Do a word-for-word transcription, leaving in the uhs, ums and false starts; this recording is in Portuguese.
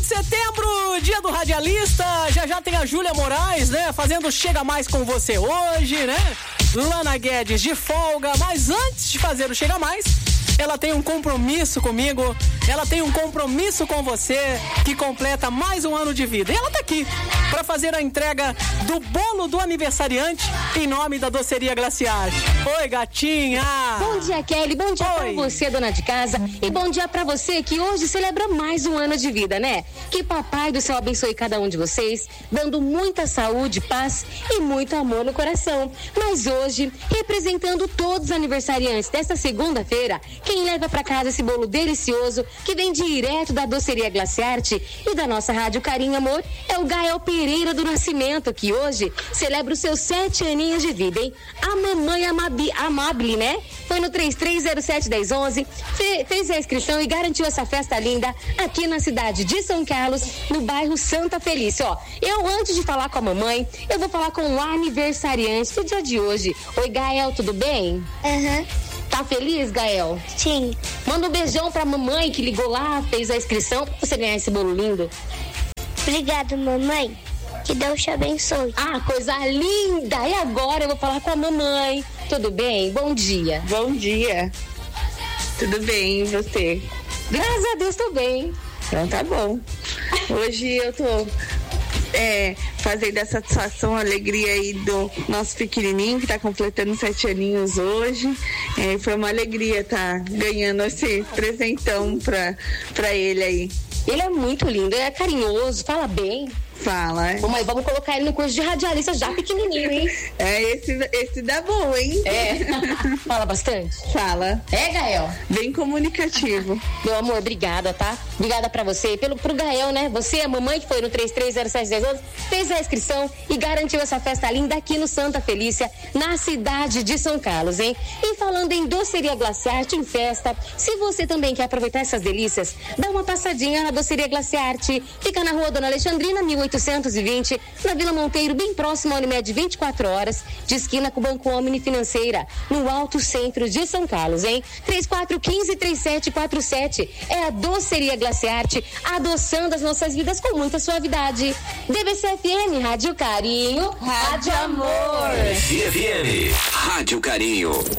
setembro, dia do radialista. Já já tem a Júlia Moraes, né? Fazendo Chega Mais com você hoje, né? Lana Guedes de folga. Mas antes de fazer o Chega Mais, ela tem um compromisso comigo. Ela tem um compromisso com você, que completa mais um ano de vida. E ela tá aqui para fazer a entrega do bolo do aniversariante em nome da Doceria Glaciar. Oi, gatinha! Bom dia, Kelly. Bom dia para você, dona de casa. E bom dia para você que hoje celebra mais um ano de vida, né? Que Papai do Céu abençoe cada um de vocês, dando muita saúde, paz e muito amor no coração. Mas hoje, representando todos os aniversariantes desta segunda-feira, quem leva para casa esse bolo delicioso que vem direto da Doceria Glaciarte e da nossa Rádio Carinho Amor é o Gael Pereira do Nascimento, que hoje celebra os seus sete aninhos de vida, hein? A mamãe amabi, amable, né? Foi no três três zero sete, um zero um zero, fe, fez a inscrição e garantiu essa festa linda aqui na cidade de São Carlos, no bairro Santa Felícia. Ó, eu antes de falar com a mamãe, eu vou falar com o aniversariante do dia de hoje. Oi, Gael, tudo bem? Aham. Uhum. Tá feliz, Gael? Sim. Manda um beijão pra mamãe que ligou lá, fez a inscrição pra você ganhar esse bolo lindo. Obrigado, mamãe. Que Deus te abençoe. Ah, coisa linda! E agora eu vou falar com a mamãe. Tudo bem? Bom dia. Bom dia. Tudo bem, e você? Graças a Deus, tô bem. Então tá bom. Hoje eu tô é, fazendo a satisfação, a alegria aí do nosso pequenininho que tá completando sete aninhos hoje. É, foi uma alegria tá ganhando esse presentão pra, pra ele aí. Ele é muito lindo, é carinhoso, fala bem. Fala. Bom, mas vamos colocar ele no curso de radialista já pequenininho, hein? É, esse, esse dá bom, hein? É. Fala bastante? Fala. É, Gael? Bem comunicativo. Meu amor, obrigada, tá? Obrigada pra você. Pelo, pro Gael, né? Você, a mamãe que foi no três três zero sete um zero, fez a inscrição e garantiu essa festa linda aqui no Santa Felícia, na cidade de São Carlos, hein? E falando em Doceria Glaciarte em festa, se você também quer aproveitar essas delícias, dá uma passadinha na Doceria Glaciarte. Fica na rua Dona Alexandrina, mil oitocentos e vinte, na Vila Monteiro, bem próximo ao Unimed vinte e quatro horas, de esquina com o Banco Omni Financeira, no Alto Centro de São Carlos, hein? três quatro um cinco, três sete quatro sete. É a Doceria Glaciarte, adoçando as nossas vidas com muita suavidade. D B C F M, Rádio Carinho, Rádio Amor. D B C F M, Rádio Carinho.